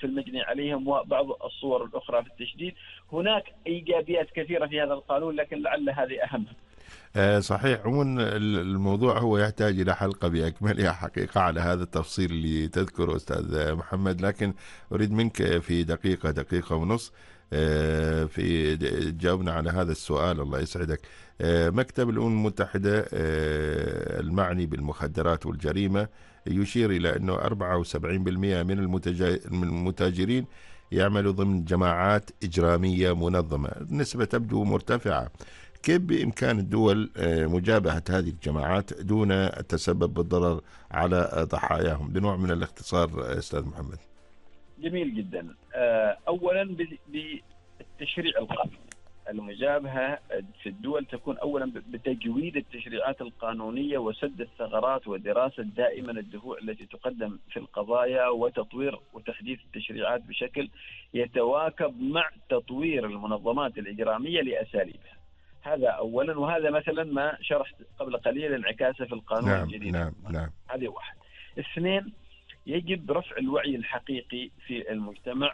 في المجني عليهم وبعض الصور الأخرى في التشديد. هناك إيجابيات كثيرة في هذا القانون، لكن لعل هذه أهمها. صحيح. عموما الموضوع هو يحتاج إلى حلقة بأكملها حقيقة على هذا التفصيل اللي تذكره أستاذ محمد، لكن أريد منك في دقيقة دقيقة ونص في تجاوبنا على هذا السؤال. الله يسعدك. مكتب الأمم المتحدة المعني بالمخدرات والجريمة يشير إلى أنه 74% من المتاجرين يعملوا ضمن جماعات إجرامية منظمة. النسبة تبدو مرتفعة. كيف بإمكان الدول مجابهة هذه الجماعات دون التسبب بالضرر على ضحاياهم؟ بنوع من الاختصار أستاذ محمد. جميل جدا. أولا بالتشريع القانوني. المجابهة في الدول تكون أولا بتجويد التشريعات القانونية وسد الثغرات ودراسة دائما الدفوع التي تقدم في القضايا وتطوير وتحديث التشريعات بشكل يتواكب مع تطوير المنظمات الإجرامية لأساليبها. هذا أولا، وهذا مثلا ما شرحت قبل قليل انعكاسه في القانون الجديد. نعم. هذه واحد. اثنين، يجب رفع الوعي الحقيقي في المجتمع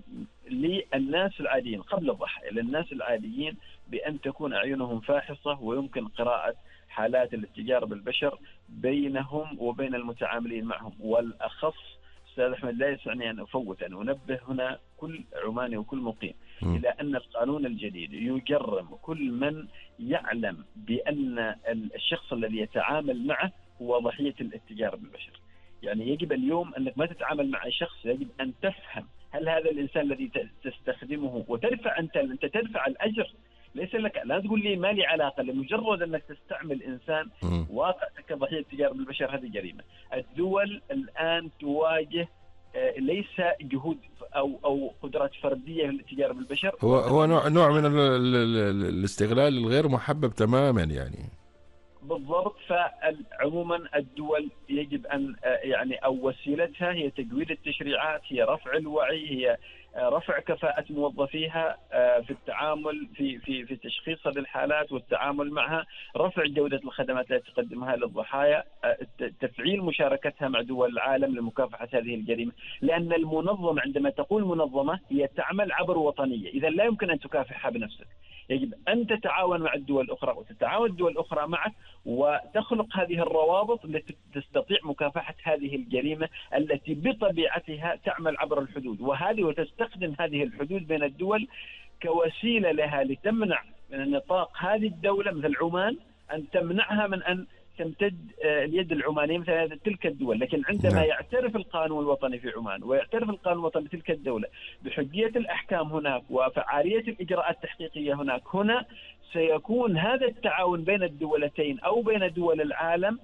للناس العاديين قبل الضحايا، للناس العاديين، بأن تكون أعينهم فاحصة ويمكن قراءة حالات الاتجار بالبشر بينهم وبين المتعاملين معهم. والأخص أستاذ أحمد، لا يسعني أن أفوت أن أنبه هنا كل عماني وكل مقيم إلى أن القانون الجديد يجرم كل من يعلم بأن الشخص الذي يتعامل معه هو ضحية الاتجار بالبشر. يعني يجب اليوم أنك ما تتعامل مع شخص، يجب أن تفهم هل هذا الإنسان الذي تستخدمه وتدفع أنت تدفع الأجر. ليس لك، لا تقول لي ما لي علاقة، لمجرد أنك تستعمل إنسان واقع كضحية التجارة بالبشر هذه جريمة. الدول الآن تواجه ليس جهود أو قدرات فردية في التجارة بالبشر، هو نوع من الاستغلال الغير محبب تماما يعني. بالضبط. فعموما الدول يجب أن يعني أو وسيلتها هي تجويد التشريعات، هي رفع الوعي، هي رفع كفاءة موظفيها في التعامل في تشخيص هذه الحالات والتعامل معها، رفع جودة الخدمات التي تقدمها للضحايا، تفعيل مشاركتها مع دول العالم لمكافحة هذه الجريمة. لأن المنظمة عندما تقول منظمة هي تعمل عبر وطنية، إذا لا يمكن أن تكافحها بنفسك، يجب أن تتعاون مع الدول الأخرى وتتعاون الدول الأخرى معك وتخلق هذه الروابط التي تستطيع مكافحة هذه الجريمة التي بطبيعتها تعمل عبر الحدود، وتستخدم هذه الحدود بين الدول كوسيلة لها لتمنع من نطاق هذه الدولة مثل عمان أن تمنعها من أن تمتد اليد العمانية مثل تلك الدول. لكن عندما يعترف القانون الوطني في عمان ويعترف القانون الوطني بتلك الدولة بحجية الأحكام هناك وفعالية الإجراءات التحقيقية هنا سيكون هذا التعاون بين الدولتين أو بين دول العالم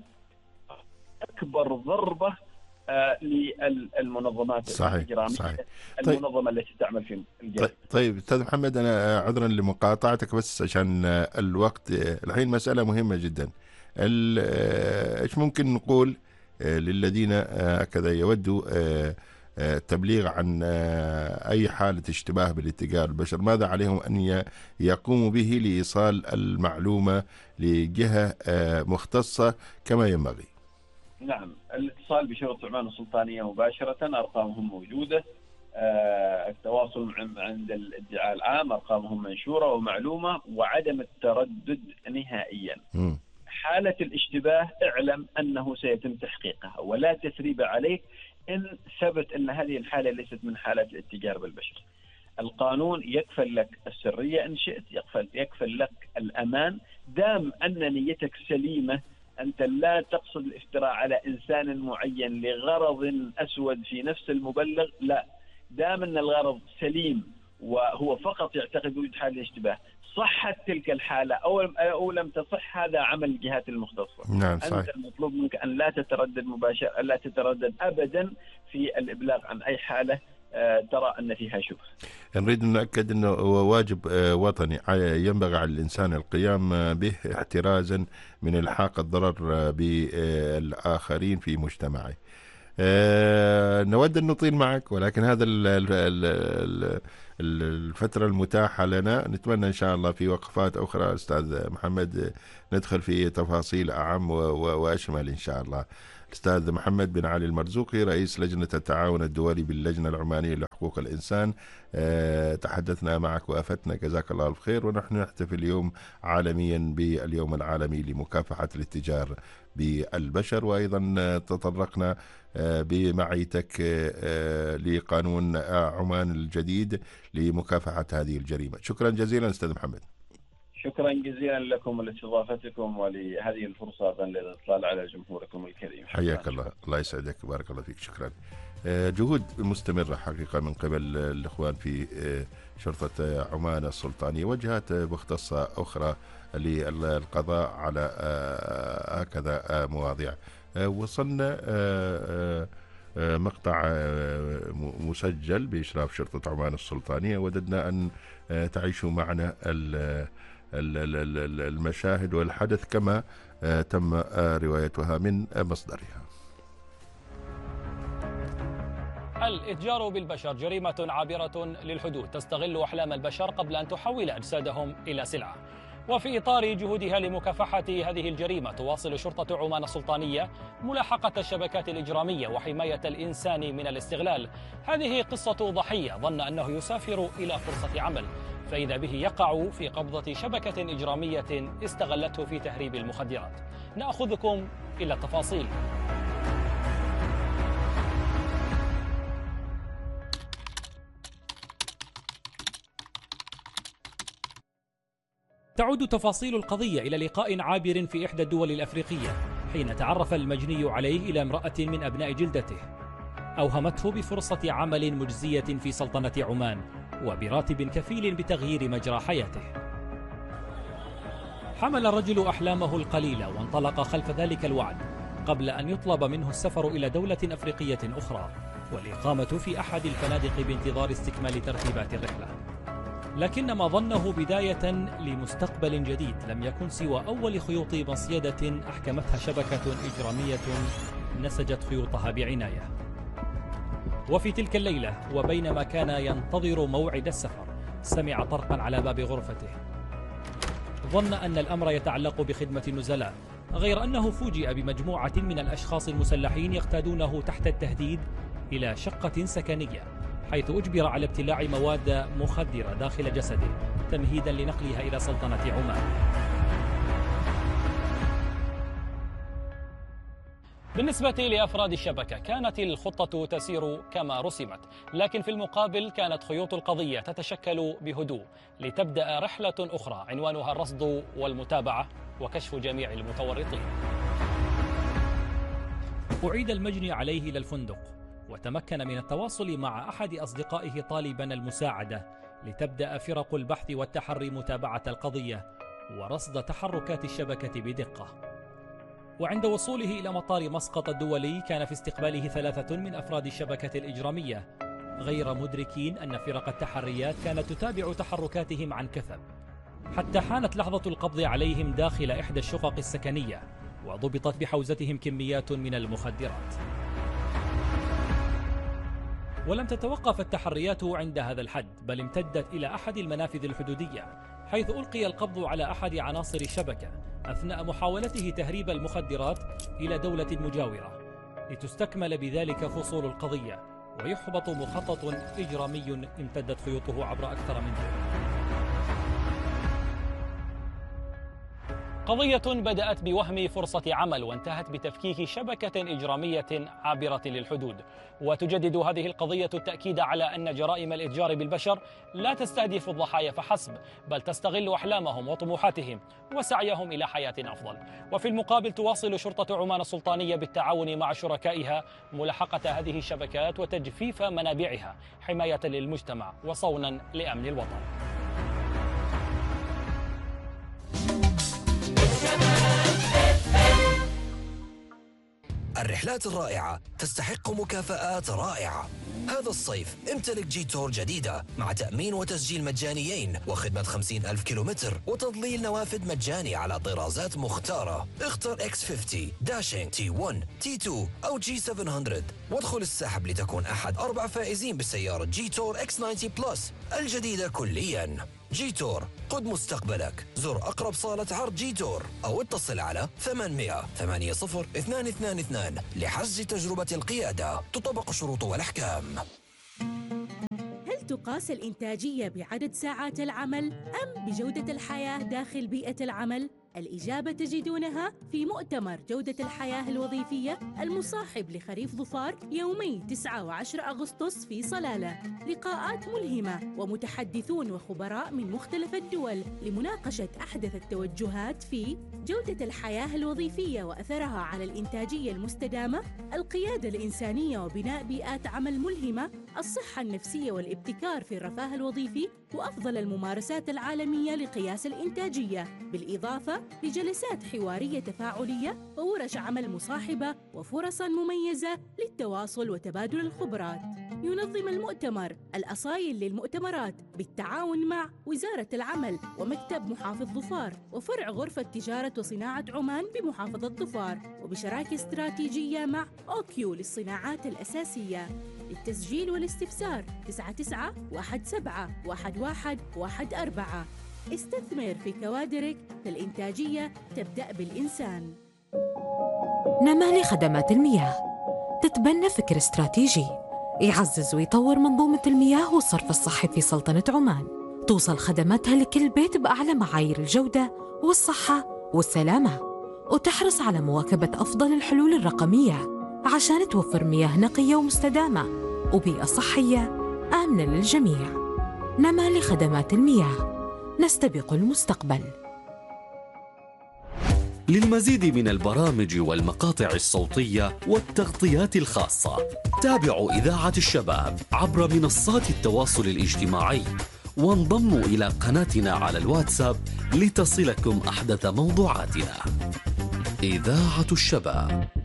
أكبر ضربة للمنظمات الإجرامية. صحيح. المنظمة التي تعمل في الجريمة. طيب أستاذ محمد، أنا عذرا لمقاطعتك بس عشان الوقت. الحين مسألة مهمة جدا. ايش ممكن نقول للذين هكذا يودوا التبليغ عن أي حالة اشتباه بالاتجار بالبشر؟ ماذا عليهم أن يقوموا به لإيصال المعلومة لجهة مختصة كما ينبغي؟ نعم، الاتصال بشرطة عمان السلطانية مباشرة، أرقامهم موجودة. التواصل عند الادعاء العام، أرقامهم منشورة ومعلومة، وعدم التردد نهائيا. حالة الاشتباه اعلم أنه سيتم تحقيقها ولا تثريب عليك إن ثبت أن هذه الحالة ليست من حالات الاتجار بالبشر. القانون يكفل لك السرية إن شئت، يكفل لك الأمان دام أن نيتك سليمة. أنت لا تقصد الافتراء على إنسان معين لغرض أسود في نفس المبلغ، لا، دام أن الغرض سليم وهو فقط يعتقد وجود حالة الاشتباه، صحت تلك الحالة أو لم تصح، هذا عمل الجهات المختصة. نعم صحيح. أنت المطلوب منك أن لا تتردد مباشرة، لا تتردد أبدا في الإبلاغ عن أي حالة ترى أن فيها شبهة. نريد أن نأكد أنه هو واجب وطني ينبغي على الإنسان القيام به احترازا من إلحاق الضرر بالآخرين في مجتمعه. نود أن نطيل معك، ولكن هذا الفترة المتاحة لنا نتمنى إن شاء الله في وقفات أخرى أستاذ محمد ندخل في تفاصيل أعم وأشمل إن شاء الله. الأستاذ محمد بن علي المرزوقي رئيس لجنة التعاون الدولي باللجنة العمانية لحقوق الإنسان. تحدثنا معك وأفتنا، جزاك الله الخير. ونحن نحتفل اليوم عالميا باليوم العالمي لمكافحة الاتجار بالبشر، وأيضا تطرقنا بمعيتك لقانون عمان الجديد لمكافحة هذه الجريمة. شكرا جزيلا أستاذ محمد. شكرا جزيلا لكم لاستضافتكم ولهذه الفرصة للإطلال على جمهوركم الكريم. حياك الله، الله يسعدك، بارك الله فيك. شكرا. جهود مستمرة حقيقة من قبل الإخوان في شرطة عمان السلطانية، وجهات مختصة أخرى للقضاء على هكذا مواضيع. وصلنا مقطع مسجل بإشراف شرطة عمان السلطانية، وددنا أن تعيشوا معنا المشاهد والحدث كما تم روايتها من مصدرها. الإتجار بالبشر جريمة عابرة للحدود تستغل أحلام البشر قبل أن تحول أجسادهم إلى سلعة. وفي إطار جهودها لمكافحة هذه الجريمة تواصل شرطة عمان السلطانية ملاحقة الشبكات الإجرامية وحماية الإنسان من الاستغلال. هذه قصة ضحية ظن أنه يسافر إلى فرصة عمل، فإذا به يقع في قبضة شبكة إجرامية استغلته في تهريب المخدرات. نأخذكم إلى التفاصيل. تعود تفاصيل القضية إلى لقاء عابر في إحدى الدول الأفريقية، حين تعرف المجني عليه إلى امرأة من أبناء جلدته أوهمته بفرصة عمل مجزية في سلطنة عمان وبراتب كفيل بتغيير مجرى حياته. حمل الرجل أحلامه القليلة وانطلق خلف ذلك الوعد قبل أن يطلب منه السفر إلى دولة أفريقية أخرى والإقامة في أحد الفنادق بانتظار استكمال ترتيبات الرحلة. لكن ما ظنه بداية لمستقبل جديد لم يكن سوى أول خيوط مصيدة أحكمتها شبكة إجرامية نسجت خيوطها بعناية. وفي تلك الليلة وبينما كان ينتظر موعد السفر سمع طرقا على باب غرفته. ظن أن الأمر يتعلق بخدمة النزلاء، غير أنه فوجئ بمجموعة من الأشخاص المسلحين يقتادونه تحت التهديد إلى شقة سكنية، حيث أجبر على ابتلاع مواد مخدرة داخل جسده تمهيدا لنقلها إلى سلطنة عمان. بالنسبة لأفراد الشبكة كانت الخطة تسير كما رسمت، لكن في المقابل كانت خيوط القضية تتشكل بهدوء لتبدأ رحلة أخرى عنوانها الرصد والمتابعة وكشف جميع المتورطين. أعيد المجني عليه إلى الفندق وتمكن من التواصل مع أحد أصدقائه طالبا المساعدة لتبدأ فرق البحث والتحري متابعة القضية ورصد تحركات الشبكة بدقة. وعند وصوله إلى مطار مسقط الدولي كان في استقباله 3 من أفراد الشبكة الإجرامية، غير مدركين أن فرق التحريات كانت تتابع تحركاتهم عن كثب، حتى حانت لحظة القبض عليهم داخل إحدى الشقق السكنية وضبطت بحوزتهم كميات من المخدرات. ولم تتوقف التحريات عند هذا الحد، بل امتدت إلى أحد المنافذ الحدودية، حيث ألقي القبض على أحد عناصر الشبكة أثناء محاولته تهريب المخدرات إلى دولة مجاورة، لتستكمل بذلك فصول القضية ويحبط مخطط إجرامي امتدت خيوطه عبر أكثر من دولة. قضية بدأت بوهم فرصة عمل وانتهت بتفكيك شبكة إجرامية عابرة للحدود، وتجدد هذه القضية التأكيد على أن جرائم الإتجار بالبشر لا تستهدف الضحايا فحسب، بل تستغل أحلامهم وطموحاتهم وسعيهم إلى حياة أفضل. وفي المقابل تواصل شرطة عمان السلطانية بالتعاون مع شركائها ملاحقة هذه الشبكات وتجفيف منابعها حماية للمجتمع وصونا لأمن الوطن. الرحلات الرائعة تستحق مكافآت رائعة. هذا الصيف امتلك جيتور جديدة مع تأمين وتسجيل مجانيين وخدمة 50,000 كيلومتر وتضليل نوافذ مجاني على طرازات مختارة. اختر X50 داشينج T1 T2 أو G700 وادخل السحب لتكون أحد 4 فائزين بسيارة جيتور X90 بلس الجديدة كلياً. جيتور، قد مستقبلك. زر أقرب صالة عرض جيتور أو اتصل على 800-80-222 لحجز تجربة القيادة. تطبق الشروط والأحكام. هل تقاس الإنتاجية بعدد ساعات العمل أم بجودة الحياة داخل بيئة العمل؟ الإجابة تجدونها في مؤتمر جودة الحياة الوظيفية المصاحب لخريف ظفار يومي 9 و10 أغسطس في صلالة. لقاءات ملهمة ومتحدثون وخبراء من مختلف الدول لمناقشة أحدث التوجهات في جودة الحياة الوظيفية وأثرها على الإنتاجية المستدامة، القيادة الإنسانية وبناء بيئات عمل ملهمة، الصحة النفسية والابتكار في الرفاه الوظيفي، وأفضل الممارسات العالمية لقياس الإنتاجية، بالإضافة لجلسات حوارية تفاعلية وورش عمل مصاحبة وفرصاً مميزة للتواصل وتبادل الخبرات. ينظم المؤتمر الأصايل للمؤتمرات بالتعاون مع وزارة العمل ومكتب محافظ ظفار وفرع غرفة تجارة وصناعة عمان بمحافظة ظفار، وبشراكة استراتيجية مع أوكيو للصناعات الأساسية. للتسجيل والاستفسار 99-17-11-14. استثمر في كوادرك، فالإنتاجية تبدأ بالإنسان. نمالي خدمات المياه تتبنى فكر استراتيجي يعزز ويطور منظومة المياه والصرف الصحي في سلطنة عمان. توصل خدماتها لكل بيت بأعلى معايير الجودة والصحة والسلامة، وتحرص على مواكبة أفضل الحلول الرقمية عشان توفر مياه نقية ومستدامة وبيئة صحية آمنة للجميع. نمالي خدمات المياه، نستبق المستقبل. للمزيد من البرامج والمقاطع الصوتية والتغطيات الخاصة، تابعوا إذاعة الشباب عبر منصات التواصل الاجتماعي، وانضموا إلى قناتنا على الواتساب لتصلكم أحدث موضوعاتنا. إذاعة الشباب.